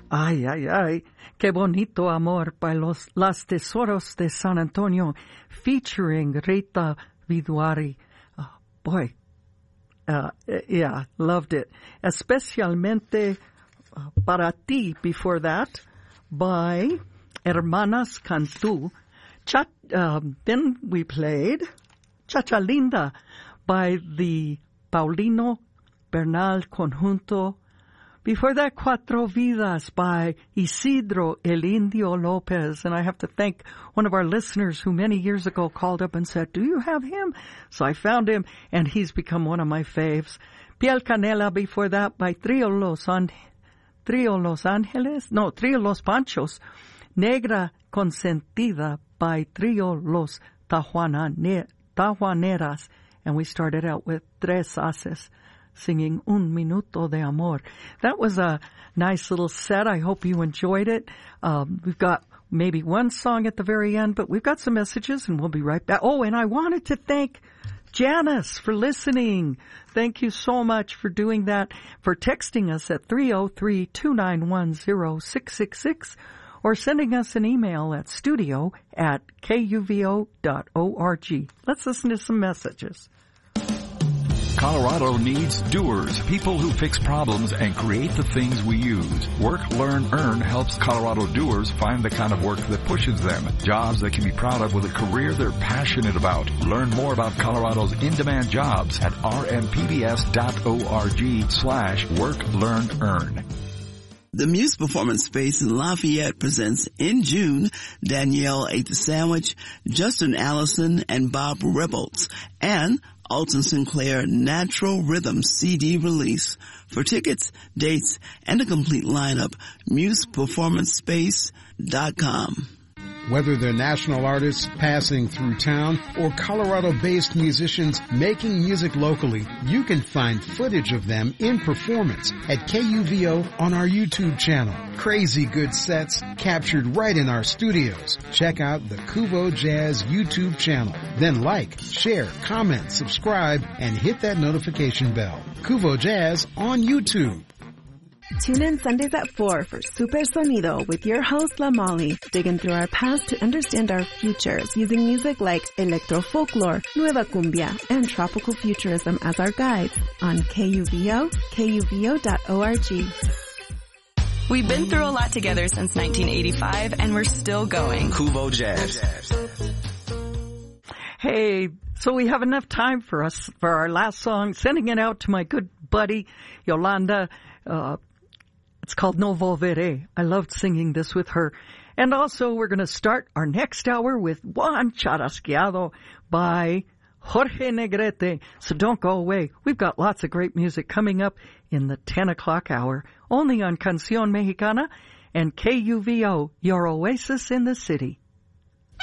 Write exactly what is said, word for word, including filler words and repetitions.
Ay, ay, ay. Qué bonito amor by los, Las Tesoros de San Antonio featuring Rita Viduari. Oh, boy. Uh, yeah, loved it. Especialmente uh, para ti before that by Hermanas Cantú. Cha- um, then we played Chacha Linda by the Paulino Bernal Conjunto. Before that, Cuatro Vidas by Isidro El Indio Lopez. And I have to thank one of our listeners who many years ago called up and said, do you have him? So I found him, and he's become one of my faves. Piel Canela before that by Trio Los, An- Trio Los Ángeles. No, Trio Los Panchos. Negra Consentida by Trio Los Tajuana- Tajuaneras. And we started out with Tres Haces, singing Un Minuto de Amor. That was a nice little set. I hope you enjoyed it. Um, we've got maybe one song at the very end, but we've got some messages, and we'll be right back. Oh, and I wanted to thank Janice for listening. Thank you so much for doing that, for texting us at three oh three, two nine one, oh six six six, or sending us an email at studio at k u v o dot org. Let's listen to some messages. Colorado needs doers, people who fix problems and create the things we use. Work, Learn, Earn helps Colorado doers find the kind of work that pushes them. Jobs they can be proud of with a career they're passionate about. Learn more about Colorado's in-demand jobs at r m p b s dot org slash work, learn, earn. The Muse Performance Space in Lafayette presents in June Danielle Ate the Sandwich, Justin Allison, and Bob Rebbolds, and Alton Sinclair Natural Rhythm C D release. For tickets, dates, and a complete lineup, muse performance space dot com. Whether they're national artists passing through town or Colorado-based musicians making music locally, you can find footage of them in performance at K U V O on our YouTube channel. Crazy good sets captured right in our studios. Check out the Kuvo Jazz YouTube channel. Then like, share, comment, subscribe, and hit that notification bell. Kuvo Jazz on YouTube. Tune in Sundays at four for Super Sonido with your host, La Molly, digging through our past to understand our futures using music like electro folklore, nueva cumbia, and tropical futurism as our guides on K U V O, K U V O dot org. We've been through a lot together since nineteen eighty-five, and we're still going. Kuvo Jazz. Hey, so we have enough time for us for our last song, sending it out to my good buddy, Yolanda. Uh, It's called No Volveré. I loved singing this with her. And also, we're going to start our next hour with Juan Charasqueado by Jorge Negrete. So don't go away. We've got lots of great music coming up in the ten o'clock hour, only on Canción Mexicana and K U V O, your oasis in the city.